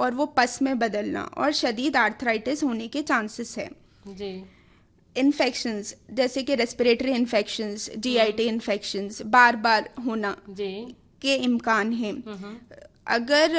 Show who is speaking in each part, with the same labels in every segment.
Speaker 1: और वो पस में बदलना और शदीद आर्थराइटिस होने के चांसेस है
Speaker 2: जी।
Speaker 1: इन्फेक्शंस जैसे कि रेस्पिरेटरी इन्फेक्शंस, जीआईटी इन्फेक्शंस बार बार होना
Speaker 2: जी।
Speaker 1: के इम्कान हैं। अगर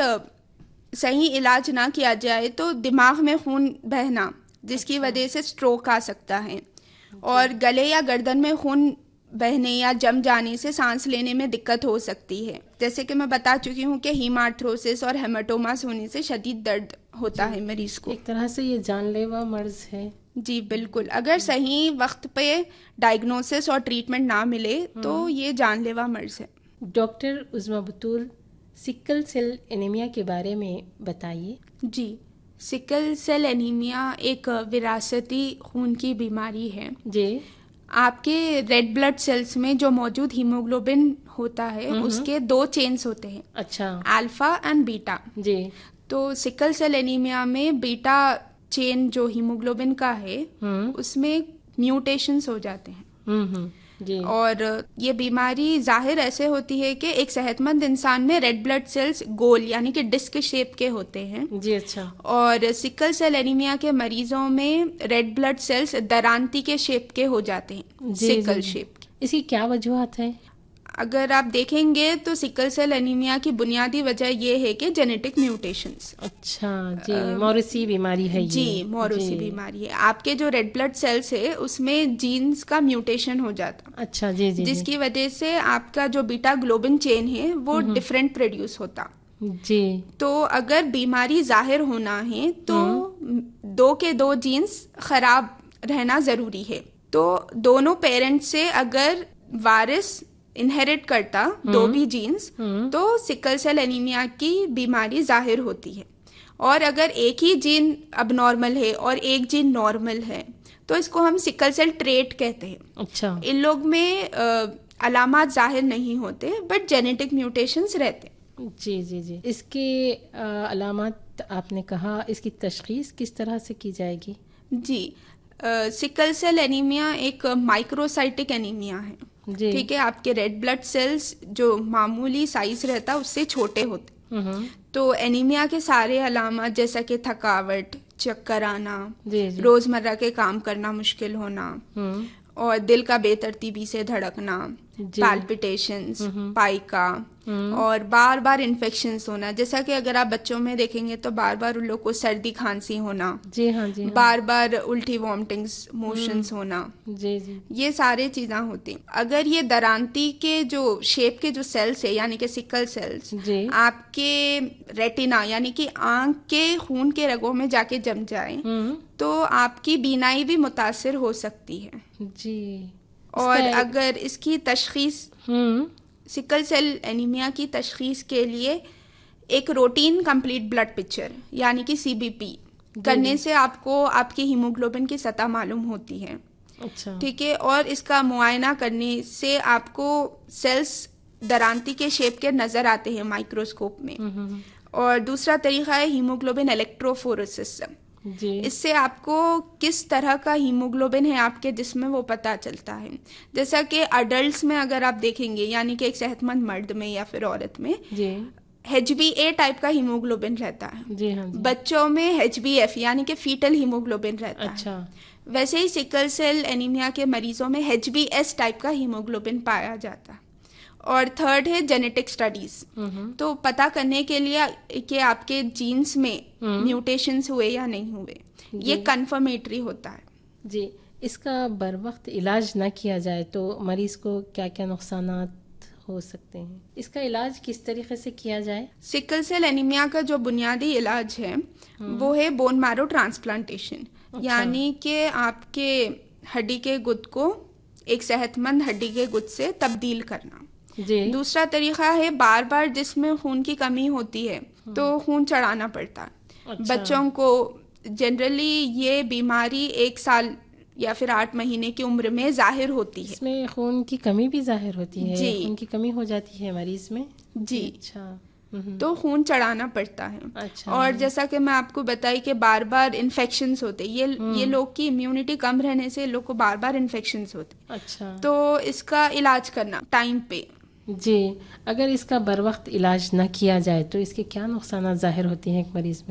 Speaker 1: सही इलाज ना किया जाए तो दिमाग में खून बहना जिसकी वजह से स्ट्रोक आ सकता है, और गले या गर्दन में खून बहने या जम जाने से सांस लेने में दिक्कत हो सकती है। जैसे कि मैं बता चुकी हूँ कि हीमार्थ्रोसिस और हेमाटोमास होने से शदीद दर्द होता है मरीज को।
Speaker 2: एक तरह से ये जानलेवा मर्ज है।
Speaker 1: जी बिल्कुल, अगर सही वक्त पे डायग्नोसिस और ट्रीटमेंट ना मिले तो ये जानलेवा मर्ज है।
Speaker 2: डॉक्टर उज़्मा बतूल, सिकल सेल एनीमिया के बारे में बताइए।
Speaker 1: जी, सिकल सेल एनीमिया एक विरासती खून की बीमारी है।
Speaker 2: जी।
Speaker 1: आपके रेड ब्लड सेल्स में जो मौजूद हीमोग्लोबिन होता है उसके 2 चेन्स होते हैं।
Speaker 2: अच्छा।
Speaker 1: Alpha and beta.
Speaker 2: जी।
Speaker 1: तो सिकल सेल एनीमिया में बीटा चेन जो हीमोग्लोबिन का है उसमें म्यूटेशंस हो जाते हैं।
Speaker 2: जी।
Speaker 1: और ये बीमारी जाहिर ऐसे होती है कि एक सेहतमंद इंसान में रेड ब्लड सेल्स गोल यानी कि डिस्क शेप के होते हैं।
Speaker 2: जी। अच्छा।
Speaker 1: और सिकल सेल एनीमिया के मरीजों में रेड ब्लड सेल्स दरांती के शेप के हो जाते हैं, सिकल शेप के।
Speaker 2: इसकी क्या वजूहत है?
Speaker 1: अगर आप देखेंगे तो सिकल सेल एनीमिया की बुनियादी वजह ये है कि जेनेटिक म्यूटेशंस।
Speaker 2: अच्छा जी, मौरूसी बीमारी है ये।
Speaker 1: जी, मौरूसी बीमारी है। आपके जो रेड ब्लड सेल्स है उसमें जीन्स का म्यूटेशन हो जाता।
Speaker 2: अच्छा जी जी।
Speaker 1: जिसकी वजह से आपका जो बीटा ग्लोबिन चेन है वो डिफरेंट प्रोड्यूस होता।
Speaker 2: जी।
Speaker 1: तो अगर बीमारी जाहिर होना है तो 2 के 2 जीन्स खराब रहना जरूरी है। तो दोनों पेरेंट्स से अगर वारिस इनहेरिट करता 2 भी जीन्स तो सिकल सेल एनीमिया की बीमारी जाहिर होती है। और अगर एक ही जीन अबनॉर्मल है और एक जीन नॉर्मल है तो इसको हम सिकल सेल ट्रेट कहते हैं।
Speaker 2: अच्छा।
Speaker 1: इन लोग में अलामात जाहिर नहीं होते बट जेनेटिक म्यूटेशंस रहते।
Speaker 2: जी जी जी। इसके अलामात आपने कहा, इसकी तशखीस किस तरह से की जाएगी?
Speaker 1: जी, सिकल सेल एनीमिया एक माइक्रोसाइटिक एनीमिया है। ठीक है, आपके रेड ब्लड सेल्स जो मामूली साइज रहता उससे छोटे होते। तो एनीमिया के सारे अलामत जैसा कि थकावट, चक्कर आना, रोजमर्रा के काम करना मुश्किल होना और दिल का बेतरतीबी से धड़कना, पैल्पिटेशंस, पाइका और बार बार इन्फेक्शंस होना। जैसा कि अगर आप बच्चों में देखेंगे तो बार बार उन लोग को सर्दी खांसी होना,
Speaker 2: जी हाँ जी हाँ।
Speaker 1: बार बार उल्टी वॉमिटिंग्स, मोशंस होना,
Speaker 2: जी जी, ये
Speaker 1: सारे चीजें होती। अगर ये दरांती के जो शेप के जो सेल्स है यानी कि सिकल सेल्स आपके रेटिना यानी कि आंख के खून के रगों में जाके जम जाए तो आपकी बीनाई भी मुतासिर हो सकती है।
Speaker 2: जी।
Speaker 1: और अगर इसकी तशखीस सिकल सेल एनीमिया की तशखीस के लिए एक रूटीन कंप्लीट ब्लड पिक्चर यानी कि सीबीपी करने से आपको आपकी हीमोग्लोबिन की सतह मालूम होती है।
Speaker 2: अच्छा।
Speaker 1: ठीक है, और इसका मुआयना करने से आपको सेल्स दरांती के शेप के नजर आते हैं माइक्रोस्कोप में। और दूसरा तरीका है हीमोग्लोबिन इलेक्ट्रोफोरेसिस। इससे आपको किस तरह का हीमोग्लोबिन है आपके जिस्म में वो पता चलता है। जैसा कि अडल्ट्स में अगर आप देखेंगे यानी कि एक सेहतमंद मर्द में या फिर औरत में HbA टाइप का हीमोग्लोबिन रहता है।
Speaker 2: जी हाँ जी।
Speaker 1: बच्चों में HbF यानी कि फीटल हीमोग्लोबिन रहता है। वैसे ही सिकल सेल एनीमिया के मरीजों में HbS टाइप का हीमोग्लोबिन पाया जाता है। और थर्ड है जेनेटिक स्टडीज। तो पता करने के लिए कि आपके जीन्स में म्यूटेशंस हुए या नहीं हुए, ये कंफर्मेटरी होता है।
Speaker 2: जी। इसका बर वक्त इलाज ना किया जाए तो मरीज को क्या क्या नुकसानात हो सकते हैं? इसका इलाज किस तरीके से किया जाए?
Speaker 1: सिकल सेल एनीमिया का जो बुनियादी इलाज है वो है बोन मैरो ट्रांसप्लांटेशन। यानी कि आपके हड्डी के गुद को एक सेहतमंद हड्डी के गुद से तब्दील करना। दूसरा तरीका है बार बार जिसमें खून की कमी होती है तो खून चढ़ाना पड़ता है। बच्चों को जनरली ये बीमारी 1 साल या फिर 8 महीने की उम्र में जाहिर होती है।
Speaker 2: इसमें खून की कमी भी जाहिर होती है? जी, खून की कमी हो जाती है मरीज में।
Speaker 1: जी।
Speaker 2: अच्छा।
Speaker 1: तो खून चढ़ाना पड़ता है।
Speaker 2: अच्छा।
Speaker 1: और जैसा कि मैं आपको बताई कि बार बार इन्फेक्शंस होते, ये लोग की इम्यूनिटी कम रहने से लोग को बार बार इन्फेक्शंस होते।
Speaker 2: अच्छा।
Speaker 1: तो इसका इलाज करना टाइम पे।
Speaker 2: जी। अगर इसका बर वक्त इलाज न किया जाए तो इसके क्या नुकसान जाहिर होती हैं एक मरीज में?